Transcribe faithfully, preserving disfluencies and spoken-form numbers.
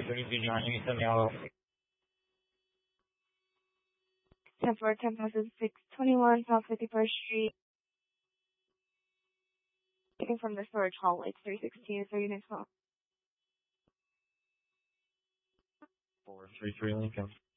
four thirty-two John Emerson Yellow. ten four ten passes six twenty-one South fifty-first Street. Taken from the storage hall. It's three sixteen, so unit twelve. four three three Lincoln.